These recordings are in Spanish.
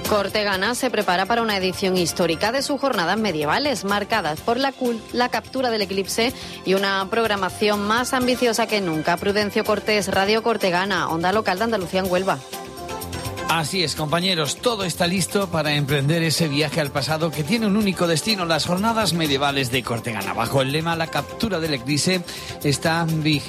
Cortegana se prepara para una edición histórica de sus jornadas medievales, marcadas por la captura del eclipse y una programación más ambiciosa que nunca. Prudencio Cortés, Radio Cortegana, Onda Local de Andalucía en Huelva. Así es, compañeros, todo está listo para emprender ese viaje al pasado que tiene un único destino, las jornadas medievales de Cortegana. Bajo el lema La captura del eclipse, esta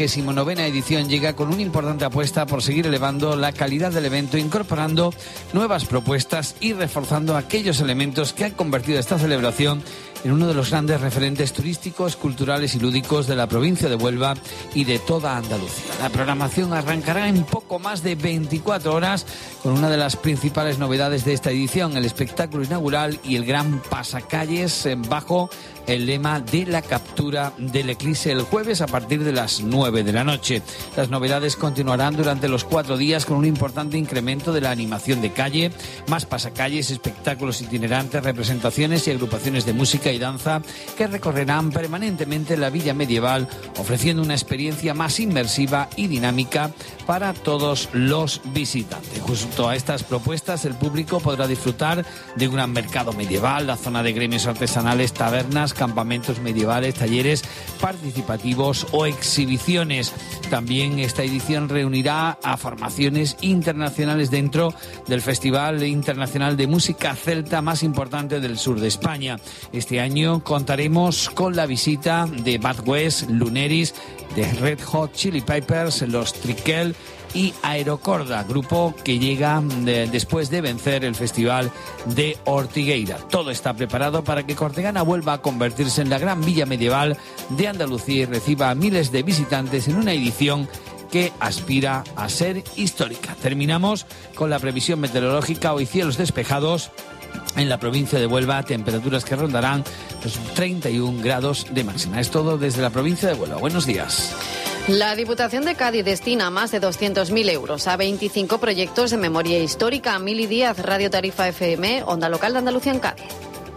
29ª edición llega con una importante apuesta por seguir elevando la calidad del evento, incorporando nuevas propuestas y reforzando aquellos elementos que han convertido esta celebración en uno de los grandes referentes turísticos, culturales y lúdicos de la provincia de Huelva y de toda Andalucía. La programación arrancará en poco más de 24 horas con una de las principales novedades de esta edición, el espectáculo inaugural y el gran pasacalles bajo el lema de la captura del eclipse el jueves a partir de las 9 de la noche. Las novedades continuarán durante los 4 días con un importante incremento de la animación de calle, más pasacalles, espectáculos itinerantes, representaciones y agrupaciones de música y danza que recorrerán permanentemente la villa medieval, ofreciendo una experiencia más inmersiva y dinámica para todos los visitantes. Junto a estas propuestas, el público podrá disfrutar de un gran mercado medieval, la zona de gremios artesanales, tabernas, campamentos medievales, talleres participativos o exhibiciones. También esta edición reunirá a formaciones internacionales dentro del Festival Internacional de Música Celta más importante del sur de España. Este año contaremos con la visita de Bad West, Luneris, de Red Hot Chili Peppers, los Triquel y Aerocorda, grupo que llega después de vencer el Festival de Ortigueira. Todo está preparado para que Cortegana vuelva a convertirse en la gran villa medieval de Andalucía y reciba a miles de visitantes en una edición que aspira a ser histórica. Terminamos con la previsión meteorológica. Hoy cielos despejados en la provincia de Huelva, temperaturas que rondarán los 31 grados de máxima. Es todo desde la provincia de Huelva. Buenos días. La Diputación de Cádiz destina más de 200.000 euros a 25 proyectos de memoria histórica. Mili Díaz, Radio Tarifa FM, Onda Local de Andalucía en Cádiz.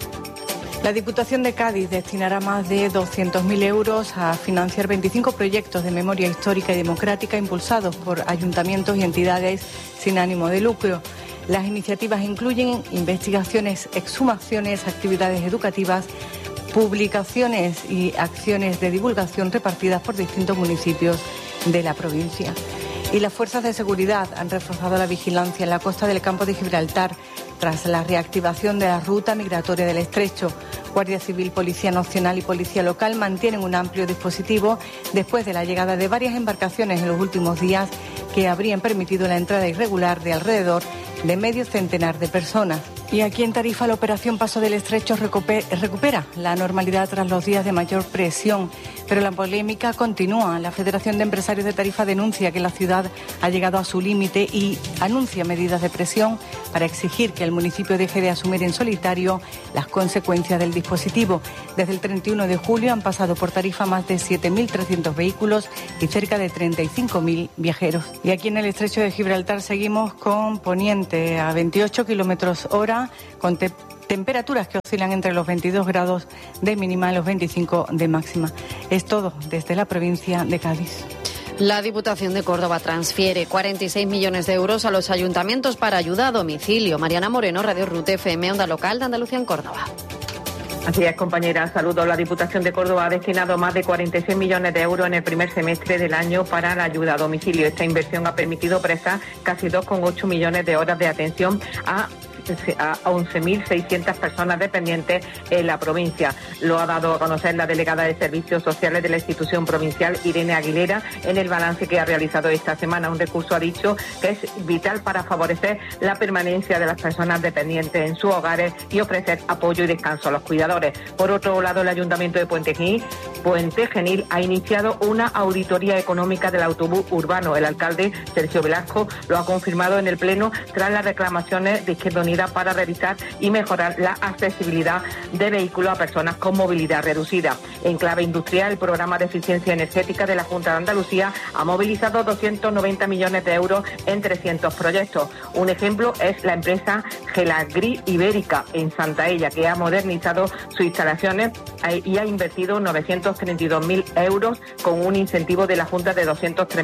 La Diputación de Cádiz destinará más de 200.000 euros a financiar 25 proyectos de memoria histórica y democrática impulsados por ayuntamientos y entidades sin ánimo de lucro. Las iniciativas incluyen investigaciones, exhumaciones, actividades educativas, publicaciones y acciones de divulgación repartidas por distintos municipios de la provincia. Y las fuerzas de seguridad han reforzado la vigilancia en la costa del campo de Gibraltar tras la reactivación de la ruta migratoria del Estrecho. Guardia Civil, Policía Nacional y Policía Local mantienen un amplio dispositivo después de la llegada de varias embarcaciones en los últimos días que habrían permitido la entrada irregular de alrededor de medio centenar de personas. Y aquí en Tarifa la operación Paso del Estrecho recupera la normalidad tras los días de mayor presión, pero la polémica continúa. La Federación de Empresarios de Tarifa denuncia que la ciudad ha llegado a su límite y anuncia medidas de presión para exigir que el municipio deje de asumir en solitario las consecuencias del dispositivo. Desde el 31 de julio han pasado por Tarifa más de 7.300 vehículos y cerca de 35.000 viajeros. Y aquí en el Estrecho de Gibraltar seguimos con poniente a 28 kilómetros hora, con temperaturas que oscilan entre los 22 grados de mínima y los 25 de máxima. Es todo desde la provincia de Cádiz. La Diputación de Córdoba transfiere 46 millones de euros a los ayuntamientos para ayuda a domicilio. Mariana Moreno, Radio Rute FM, Onda Local de Andalucía en Córdoba. Así es, compañera. Saludos. La Diputación de Córdoba ha destinado más de 46 millones de euros en el primer semestre del año para la ayuda a domicilio. Esta inversión ha permitido prestar casi 2,8 millones de horas de atención a 11.600 personas dependientes en la provincia. Lo ha dado a conocer la delegada de Servicios Sociales de la institución provincial, Irene Aguilera, en el balance que ha realizado esta semana. Un recurso, ha dicho, que es vital para favorecer la permanencia de las personas dependientes en sus hogares y ofrecer apoyo y descanso a los cuidadores. Por otro lado, el Ayuntamiento de Puente Genil ha iniciado una auditoría económica del autobús urbano. El alcalde, Sergio Velasco, lo ha confirmado en el Pleno tras las reclamaciones de Izquierda Unida para revisar y mejorar la accesibilidad de vehículos a personas con movilidad reducida. En clave industrial, el programa de eficiencia energética de la Junta de Andalucía ha movilizado 290 millones de euros en 300 proyectos. Un ejemplo es la empresa Gelagri Ibérica en Santaella, que ha modernizado sus instalaciones y ha invertido 932.000 euros con un incentivo de la Junta de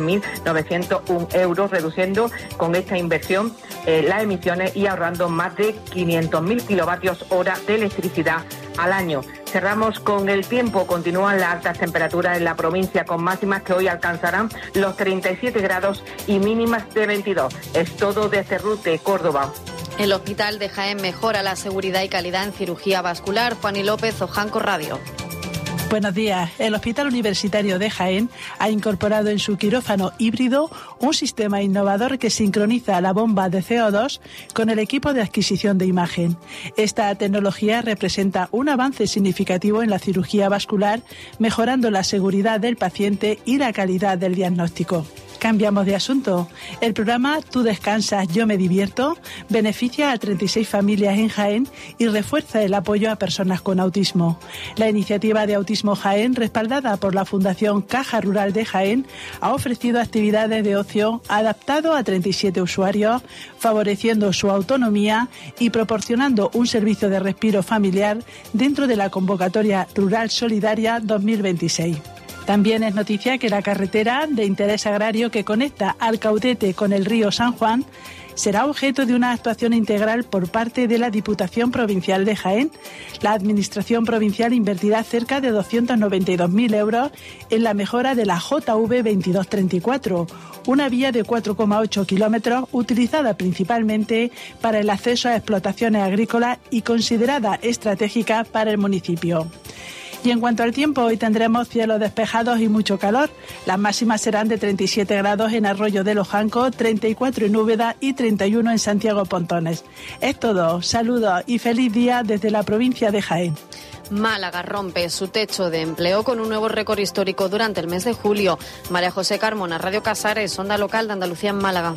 203.901 euros, reduciendo con esta inversión las emisiones y ahorrando más de 500.000 kilovatios hora de electricidad al año. Cerramos con el tiempo. Continúan las altas temperaturas en la provincia, con máximas que hoy alcanzarán los 37 grados y mínimas de 22. Es todo desde Rute, Córdoba. El Hospital de Jaén mejora la seguridad y calidad en cirugía vascular. Juani López, Ojanco Radio. Buenos días. El Hospital Universitario de Jaén ha incorporado en su quirófano híbrido un sistema innovador que sincroniza la bomba de CO2 con el equipo de adquisición de imagen. Esta tecnología representa un avance significativo en la cirugía vascular, mejorando la seguridad del paciente y la calidad del diagnóstico. Cambiamos de asunto. El programa Tú descansas, yo me divierto beneficia a 36 familias en Jaén y refuerza el apoyo a personas con autismo. La iniciativa de Autismo Jaén, respaldada por la Fundación Caja Rural de Jaén, ha ofrecido actividades de ocio adaptado a 37 usuarios, favoreciendo su autonomía y proporcionando un servicio de respiro familiar dentro de la convocatoria Rural Solidaria 2026. También es noticia que la carretera de interés agrario que conecta Alcaudete con el río San Juan será objeto de una actuación integral por parte de la Diputación Provincial de Jaén. La Administración Provincial invertirá cerca de 292.000 euros en la mejora de la JV 2234, una vía de 4,8 kilómetros utilizada principalmente para el acceso a explotaciones agrícolas y considerada estratégica para el municipio. Y en cuanto al tiempo, hoy tendremos cielos despejados y mucho calor. Las máximas serán de 37 grados en Arroyo del Ojanco, 34 en Úbeda y 31 en Santiago Pontones. Es todo. Saludos y feliz día desde la provincia de Jaén. Málaga rompe su techo de empleo con un nuevo récord histórico durante el mes de julio. María José Carmona, Radio Casares, Onda Local de Andalucía en Málaga.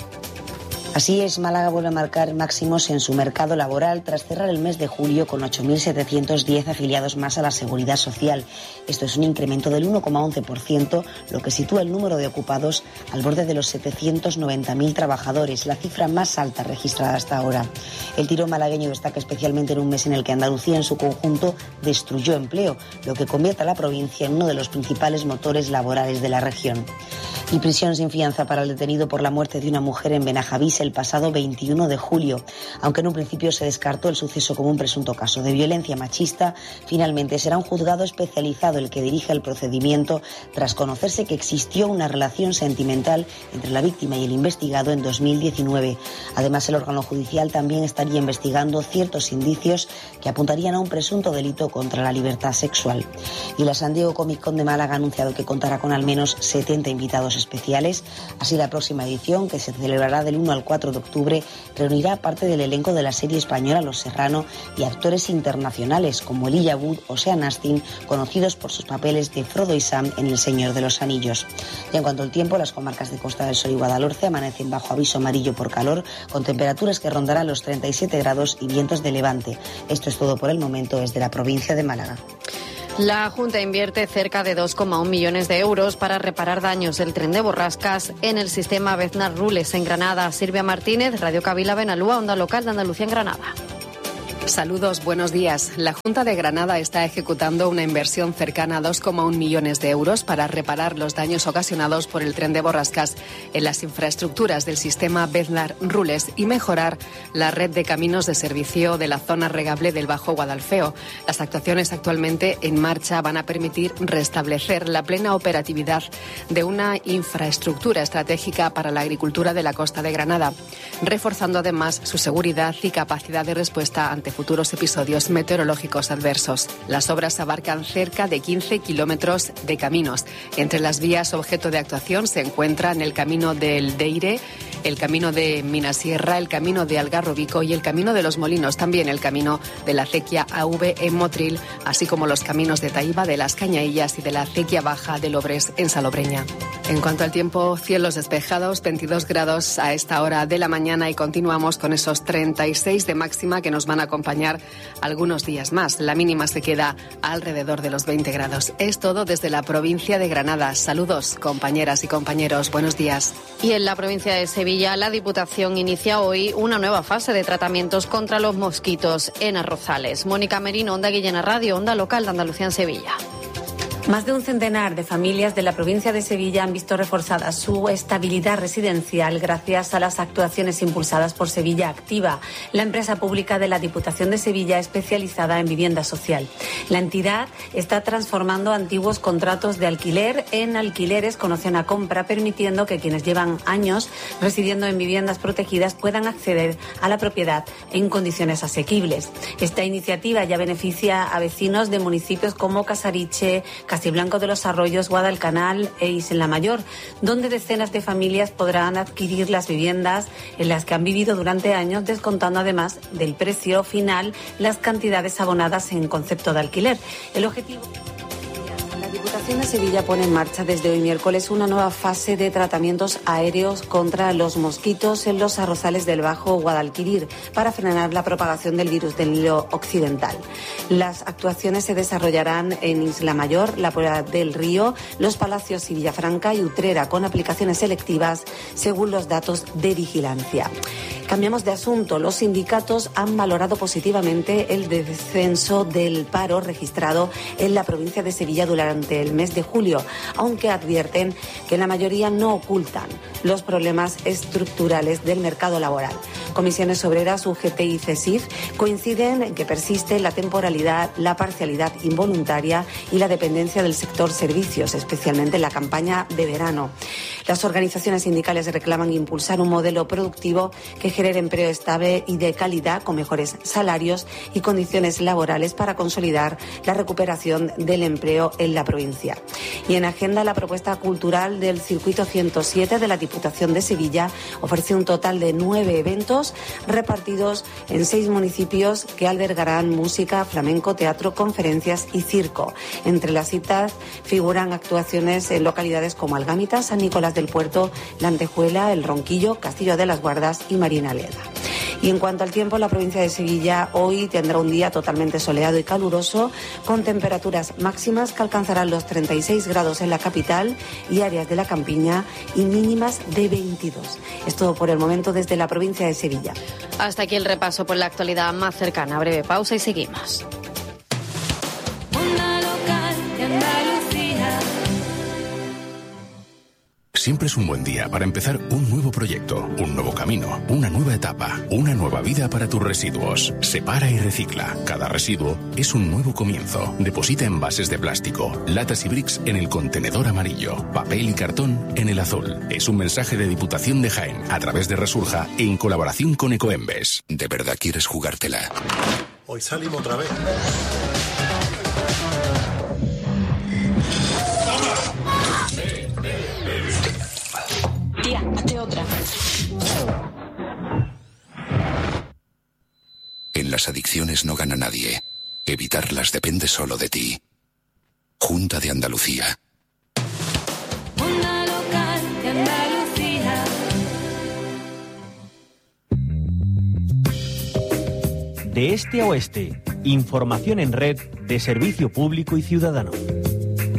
Así es, Málaga vuelve a marcar máximos en su mercado laboral tras cerrar el mes de julio con 8.710 afiliados más a la Seguridad Social. Esto es un incremento del 1,11%, lo que sitúa el número de ocupados al borde de los 790.000 trabajadores, la cifra más alta registrada hasta ahora. El tirón malagueño destaca especialmente en un mes en el que Andalucía en su conjunto destruyó empleo, lo que convierte a la provincia en uno de los principales motores laborales de la región. Y prisión sin fianza para el detenido por la muerte de una mujer en Benajavís el pasado 21 de julio. Aunque en un principio se descartó el suceso como un presunto caso de violencia machista, finalmente será un juzgado especializado el que dirige el procedimiento tras conocerse que existió una relación sentimental entre la víctima y el investigado en 2019. Además, el órgano judicial también estaría investigando ciertos indicios que apuntarían a un presunto delito contra la libertad sexual. Y la San Diego Comic Con de Málaga ha anunciado que contará con al menos 70 invitados especiales. Así, la próxima edición, que se celebrará del 1 al 4 de octubre, reunirá parte del elenco de la serie española Los Serrano y actores internacionales como Elijah Wood o Sean Astin, conocidos por sus papeles de Frodo y Sam en El Señor de los Anillos. Y en cuanto al tiempo, las comarcas de Costa del Sol y Guadalhorce amanecen bajo aviso amarillo por calor, con temperaturas que rondarán los 37 grados y vientos de levante. Esto es todo por el momento desde la provincia de Málaga. La Junta invierte cerca de 2,1 millones de euros para reparar daños del tren de Borrascas en el sistema Beznar-Rules en Granada. Silvia Martínez, Radio Cavila Benalúa, Onda Local de Andalucía en Granada. Saludos, buenos días. La Junta de Granada está ejecutando una inversión cercana a 2,1 millones de euros para reparar los daños ocasionados por el tren de Borrascas en las infraestructuras del sistema Beznar-Rules y mejorar la red de caminos de servicio de la zona regable del Bajo Guadalfeo. Las actuaciones actualmente en marcha van a permitir restablecer la plena operatividad de una infraestructura estratégica para la agricultura de la costa de Granada, reforzando además su seguridad y capacidad de respuesta ante futuros episodios meteorológicos adversos. Las obras abarcan cerca de 15 kilómetros de caminos. Entre las vías objeto de actuación se encuentran el camino del Deire, el camino de Minasierra, el camino de Algarrobico y el camino de los Molinos, también el camino de la acequia AV en Motril, así como los caminos de Taiba, de las Cañaillas y de la acequia baja de Lobres en Salobreña. En cuanto al tiempo, cielos despejados, 22 grados a esta hora de la mañana y continuamos con esos 36 de máxima que nos van a acompañar acompañar algunos días más. La mínima se queda alrededor de los 20 grados. Es todo desde la provincia de Granada. Saludos, compañeras y compañeros. Buenos días. Y en la provincia de Sevilla, la Diputación inicia hoy una nueva fase de tratamientos contra los mosquitos en arrozales. Mónica Merino, Onda Guillena Radio, Onda Local de Andalucía en Sevilla. Más de un centenar de familias de la provincia de Sevilla han visto reforzada su estabilidad residencial gracias a las actuaciones impulsadas por Sevilla Activa, la empresa pública de la Diputación de Sevilla especializada en vivienda social. La entidad está transformando antiguos contratos de alquiler en alquileres con opción a compra, permitiendo que quienes llevan años residiendo en viviendas protegidas puedan acceder a la propiedad en condiciones asequibles. Esta iniciativa ya beneficia a vecinos de municipios como Casariche, Castiblanco de los Arroyos, Guadalcanal e Isla Mayor, donde decenas de familias podrán adquirir las viviendas en las que han vivido durante años, descontando además del precio final las cantidades abonadas en concepto de alquiler. El objetivo... La Diputación de Sevilla pone en marcha desde hoy miércoles una nueva fase de tratamientos aéreos contra los mosquitos en los arrozales del Bajo Guadalquivir para frenar la propagación del virus del Nilo Occidental. Las actuaciones se desarrollarán en Isla Mayor, La Puebla del Río, Los Palacios y Villafranca y Utrera, con aplicaciones selectivas según los datos de vigilancia. Cambiamos de asunto. Los sindicatos han valorado positivamente el descenso del paro registrado en la provincia de Sevilla durante el mes de julio, aunque advierten que la mayoría no ocultan los problemas estructurales del mercado laboral. Comisiones Obreras, UGT y CESIF coinciden en que persiste la temporalidad, la parcialidad involuntaria y la dependencia del sector servicios, especialmente en la campaña de verano. Las organizaciones sindicales reclaman impulsar un modelo productivo que genere empleo estable y de calidad con mejores salarios y condiciones laborales para consolidar la recuperación del empleo en la provincia. Y en agenda, la propuesta cultural del Circuito 107 de la Diputación de Sevilla ofrece un total de 9 eventos repartidos en 6 municipios que albergarán música, flamenco, teatro, conferencias y circo. Entre las citas figuran actuaciones en localidades como Algámita, San Nicolás del Puerto, La Antejuela, El Ronquillo, Castillo de las Guardas y Marinaleda. Y en cuanto al tiempo, la provincia de Sevilla hoy tendrá un día totalmente soleado y caluroso, con temperaturas máximas que alcanzarán los 36 grados en la capital y áreas de la campiña y mínimas de 22. Es todo por el momento desde la provincia de Sevilla. Hasta aquí el repaso por la actualidad más cercana. Breve pausa y seguimos. Siempre es un buen día para empezar un nuevo proyecto, un nuevo camino, una nueva etapa, una nueva vida para tus residuos. Separa y recicla. Cada residuo es un nuevo comienzo. Deposita envases de plástico, latas y bricks en el contenedor amarillo, papel y cartón en el azul. Es un mensaje de Diputación de Jaén a través de Resurja en colaboración con Ecoembes. ¿De verdad quieres jugártela? Hoy salimos otra vez. Tía, hazte otra. En las adicciones no gana nadie. Evitarlas depende solo de ti. Junta de Andalucía. Onda Local de Andalucía. De este a oeste, información en red de servicio público y ciudadano.